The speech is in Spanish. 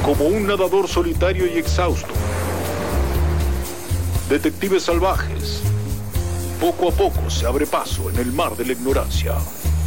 Como un nadador solitario y exhausto, detectives salvajes, poco a poco se abre paso en el mar de la ignorancia.